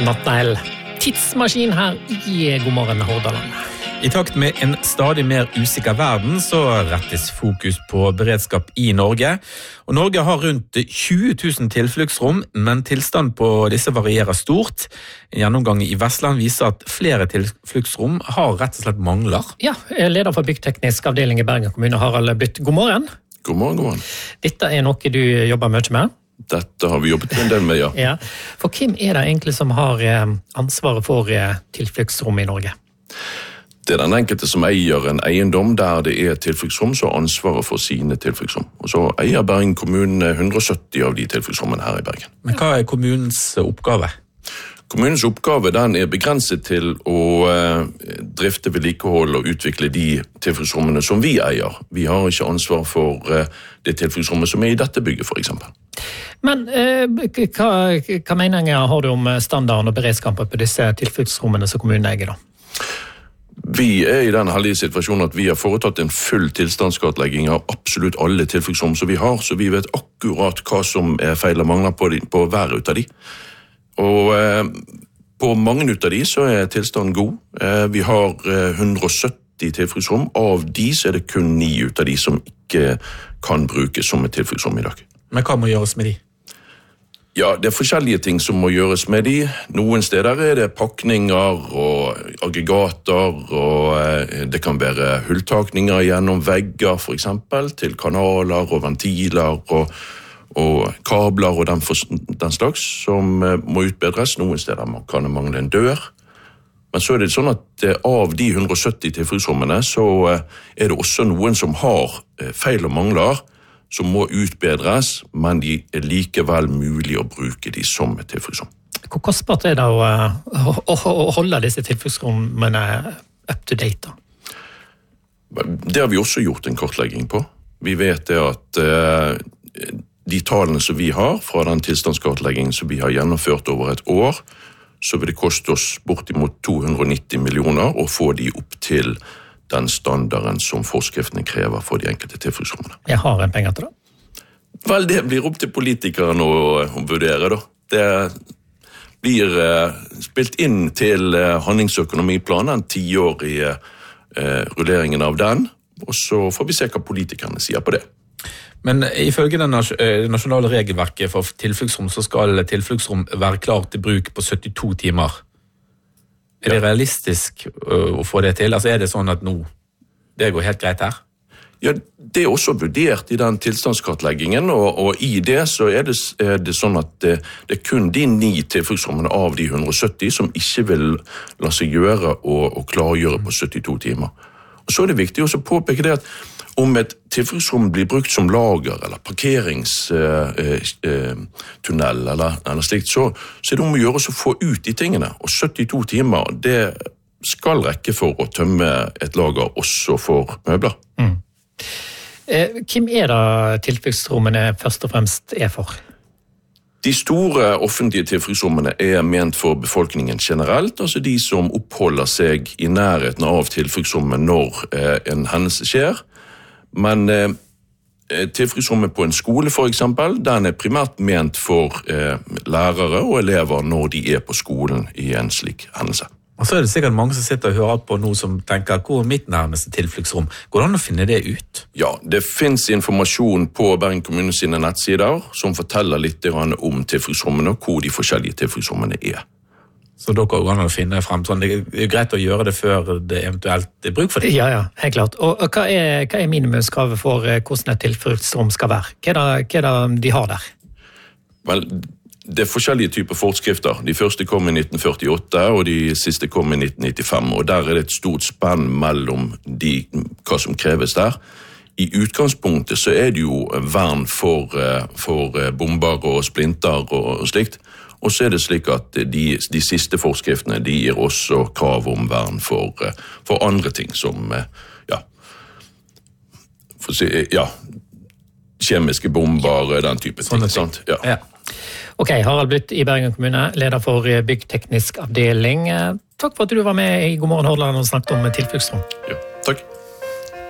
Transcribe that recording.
Nattnell. Tidsmaskin her i God morgen Hordaland. I takt med en stadig mer usikker verden så rettes fokus på beredskap i Norge. Og Norge har rundt 20 000 tilfluktsrom, men tilstand på disse varierer stort. En gjennomgang i Vestland viser at flere tilfluktsrom har rett og slett mangler. Ja, leder for byggteknisk avdeling i Bergen kommune, Harald Bytt. God morgen. God morgen, god morgen. Dette er noe du jobber mye med? Dette har vi jobbet en del med, ja. Ja. For hvem er det egentlig som har ansvaret for tilfluktsrom i Norge? Det er den enkelte som eier en eiendom der det er tilfluktsrom, så har ansvaret for sine tilfluktsrom. Og så eier Bergen kommune 170 av de tilfluktsrommene her i Bergen. Men hva er kommunens oppgave? Kommunens oppgave den er begrenset til å drifte, vedlikeholde og utvikle de tilfluktsrommene som vi eier. Vi har ikke ansvar for det tilfluktsrommet som er i dette bygget, for eksempel. Men hva meninger har du om standarden og beredskapen på disse tilfluktsrommene som kommunen eier da? Vi er i den heldige situasjonen at vi har foretatt en full tilstandskartlegging av absolutt alle tilfluktsrom som vi har, så vi vet akkurat hva som er feil og mangler på hver ut av de. Og på mange ut av de så er tilstanden god. Vi har 170 tilfluktsrom, av de så er det kun 9 ut av de som ikke kan brukes som et tilfluktsrom i dag. Men hva må gjøres med de? Ja, det er forskjellige ting som må gjøres med de. Noen steder er det pakninger og aggregater, og det kan være hulltakninger gjennom vegger, for eksempel, til kanaler og ventiler og kabler og den slags som må utbedres. Noen steder kan det mangle en dør. Men så er det sånn at av de 170 tilfluktsrommene så er det også noen som har feil og mangler, som må utbedres, men de er likevel mulig å bruke de som et tilfluktsrom. Hvor kostbart er det å holde disse tilfluktsrommene up to date? Det har vi også gjort en kortlegging på. Vi vet det at de tallene som vi har fra den tilstandskartleggingen som vi har gjennomført over et år, så vil det koste oss bortimot 290 millioner å få de opp til den standarden som forskriftene krever for de enkelte tilfluktsrommene. Jeg har en penger til det. Vel, det blir opp til politikerne å vurdere, da. Det blir spilt inn til handlingsøkonomiplanen, 10-årige rulleringen av den, og så får vi se hva politikerne sier på det. Men ifølge det nasjonale regelverket for tilfluktsrom, så skal tilfluktsrom være klar til bruk på 72 timer. Er det realistisk å få det til? Altså er det sånn at nå, det går helt greit her? Ja, det er også vurdert i den tilstandskartleggingen, og i det så er det sånn at det er kun de 9 tilfluktsrommene av de 170 som ikke vil la seg gjøre og klargjøre på 72 timer. Og så er det viktig også å påpeke det at om et tilfluktsrom blir brukt som lager eller parkeringstunnel eller slikt, så er det om å gjøre å få ut de tingene. Og 72 timer, det skal rekke for å tømme et lager også for møbler. Mm. Hvem er det tilfluktsrommene først og fremst er for? De store offentlige tilfluktsrommene er ment for befolkningen generelt, altså de som oppholder seg i nærheten av tilfluktsrommet når en hendelse skjer. Men tilfluktsrommet på en skole for eksempel, den er primært ment for lærere og elever når de er på skolen i en slik hendelse. Og så er det sikkert mange som sitter og hører på noe som tenker, hvor er mitt nærmeste tilfluktsrom? Går det an å finne det ut? Ja, det finnes informasjon på Bergen kommune sine nettsider som forteller litt om tilfluktsrommene og hvor de forskjellige tilfluktsrommene er. Så dere går an å finne frem sånn. Det er greit å gjøre det før det eventuelt er bruk for det? Ja, helt klart. Og hva er minimumskravet for hvordan et tilfluktsrom skal være? Hva er det de har der? Vel, det er forskjellige typer forskrifter. De første kom i 1948, og de siste kom i 1995. Og der er det et stort spenn mellom hva som kreves der. I utgangspunktet så er det jo vern for bomber og splinter og slikt. Og så er det slik at de siste forskriftene de gir også krav om vern for andre ting som kjemiske bomber, den type ting. Sant? Ja. Ja. Ok, Harald Bytt i Bergen kommune, leder for byggteknisk avdeling. Takk for at du var med i God morgen Hordaland og snakket om tilfluktsrom. Ja, takk.